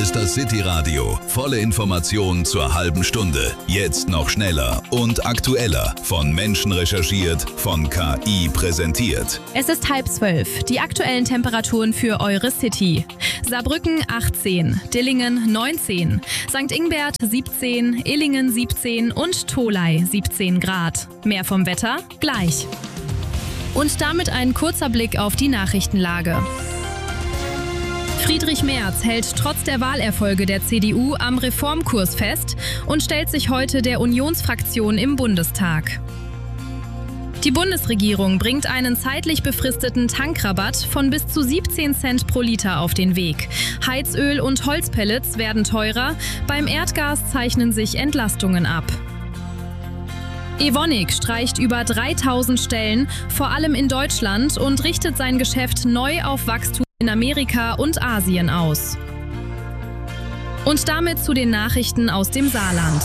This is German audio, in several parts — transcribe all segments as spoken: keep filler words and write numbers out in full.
ist das City-Radio. Volle Informationen zur halben Stunde. Jetzt noch schneller und aktueller. Von Menschen recherchiert, von K I präsentiert. Es ist halb zwölf. Die aktuellen Temperaturen für eure City. Saarbrücken achtzehn, Dillingen neunzehn, Sankt Ingbert siebzehn, Illingen siebzehn und Tholey siebzehn Grad. Mehr vom Wetter gleich. Und damit ein kurzer Blick auf die Nachrichtenlage. Friedrich Merz hält trotz der Wahlerfolge der C D U am Reformkurs fest und stellt sich heute der Unionsfraktion im Bundestag. Die Bundesregierung bringt einen zeitlich befristeten Tankrabatt von bis zu siebzehn Cent pro Liter auf den Weg. Heizöl und Holzpellets werden teurer, beim Erdgas zeichnen sich Entlastungen ab. Evonik streicht über dreitausend Stellen, vor allem in Deutschland, und richtet sein Geschäft neu auf Wachstum in Amerika und Asien aus. Und damit zu den Nachrichten aus dem Saarland.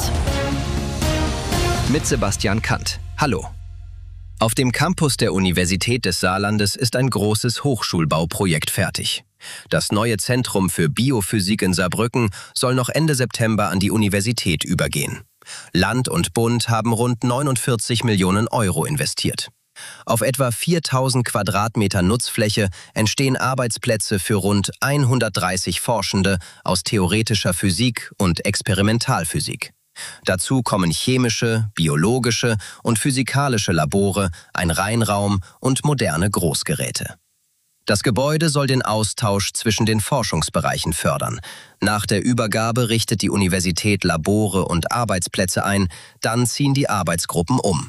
Mit Sebastian Kant. Hallo. Auf dem Campus der Universität des Saarlandes ist ein großes Hochschulbauprojekt fertig. Das neue Zentrum für Biophysik in Saarbrücken soll noch Ende September an die Universität übergehen. Land und Bund haben rund neunundvierzig Millionen Euro investiert. Auf etwa viertausend Quadratmeter Nutzfläche entstehen Arbeitsplätze für rund hundertdreißig Forschende aus theoretischer Physik und Experimentalphysik. Dazu kommen chemische, biologische und physikalische Labore, ein Reinraum und moderne Großgeräte. Das Gebäude soll den Austausch zwischen den Forschungsbereichen fördern. Nach der Übergabe richtet die Universität Labore und Arbeitsplätze ein, dann ziehen die Arbeitsgruppen um.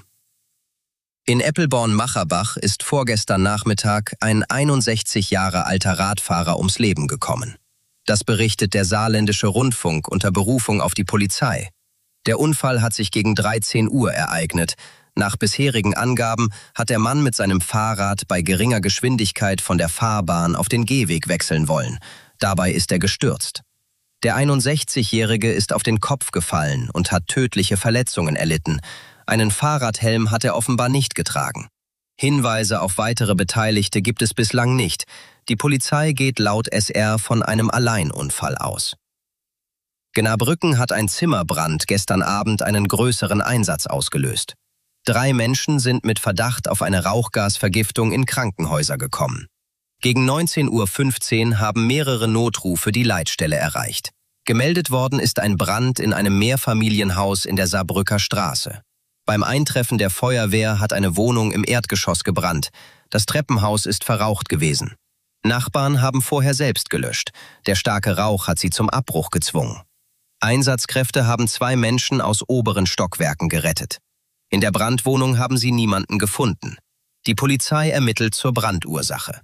In Eppelborn-Macherbach ist vorgestern Nachmittag ein einundsechzig Jahre alter Radfahrer ums Leben gekommen. Das berichtet der Saarländische Rundfunk unter Berufung auf die Polizei. Der Unfall hat sich gegen dreizehn Uhr ereignet. Nach bisherigen Angaben hat der Mann mit seinem Fahrrad bei geringer Geschwindigkeit von der Fahrbahn auf den Gehweg wechseln wollen. Dabei ist er gestürzt. Der einundsechzigjährige ist auf den Kopf gefallen und hat tödliche Verletzungen erlitten. Einen Fahrradhelm hat er offenbar nicht getragen. Hinweise auf weitere Beteiligte gibt es bislang nicht. Die Polizei geht laut S R von einem Alleinunfall aus. Gnarbrücken hat ein Zimmerbrand gestern Abend einen größeren Einsatz ausgelöst. Drei Menschen sind mit Verdacht auf eine Rauchgasvergiftung in Krankenhäuser gekommen. Gegen neunzehn Uhr fünfzehn haben mehrere Notrufe die Leitstelle erreicht. Gemeldet worden ist ein Brand in einem Mehrfamilienhaus in der Saarbrücker Straße. Beim Eintreffen der Feuerwehr hat eine Wohnung im Erdgeschoss gebrannt. Das Treppenhaus ist verraucht gewesen. Nachbarn haben vorher selbst gelöscht. Der starke Rauch hat sie zum Abbruch gezwungen. Einsatzkräfte haben zwei Menschen aus oberen Stockwerken gerettet. In der Brandwohnung haben sie niemanden gefunden. Die Polizei ermittelt zur Brandursache.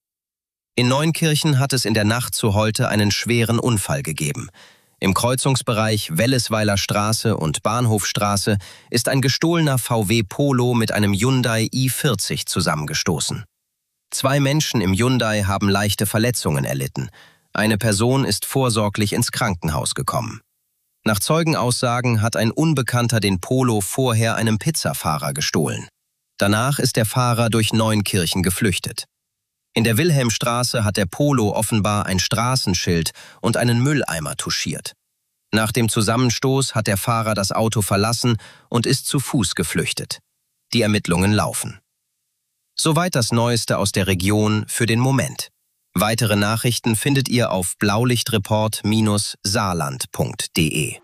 In Neunkirchen hat es in der Nacht zu Holte einen schweren Unfall gegeben. Im Kreuzungsbereich Wellesweiler Straße und Bahnhofstraße ist ein gestohlener V W Polo mit einem Hyundai i vierzig zusammengestoßen. Zwei Menschen im Hyundai haben leichte Verletzungen erlitten. Eine Person ist vorsorglich ins Krankenhaus gekommen. Nach Zeugenaussagen hat ein Unbekannter den Polo vorher einem Pizzafahrer gestohlen. Danach ist der Fahrer durch Neunkirchen geflüchtet. In der Wilhelmstraße hat der Polo offenbar ein Straßenschild und einen Mülleimer touchiert. Nach dem Zusammenstoß hat der Fahrer das Auto verlassen und ist zu Fuß geflüchtet. Die Ermittlungen laufen. Soweit das Neueste aus der Region für den Moment. Weitere Nachrichten findet ihr auf blaulichtreport Bindestrich saarland punkt de.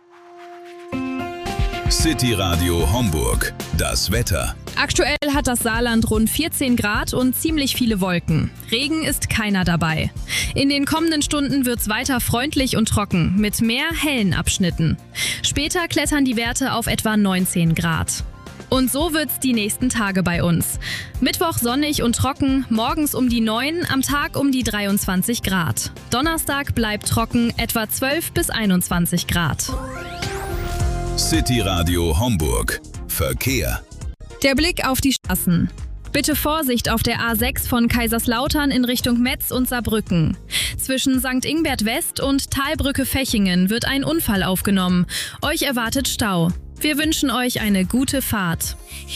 City Radio Homburg. Das Wetter. Aktuell hat das Saarland rund vierzehn Grad und ziemlich viele Wolken. Regen ist keiner dabei. In den kommenden Stunden wird's weiter freundlich und trocken, mit mehr hellen Abschnitten. Später klettern die Werte auf etwa neunzehn Grad. Und so wird's die nächsten Tage bei uns. Mittwoch sonnig und trocken, morgens um die neun, am Tag um die dreiundzwanzig Grad. Donnerstag bleibt trocken, etwa zwölf bis einundzwanzig Grad. City Radio Homburg. Verkehr. Der Blick auf die Straßen. Bitte Vorsicht auf der A sechs von Kaiserslautern in Richtung Metz und Saarbrücken. Zwischen Sankt Ingbert West und Talbrücke Fechingen wird ein Unfall aufgenommen. Euch erwartet Stau. Wir wünschen euch eine gute Fahrt.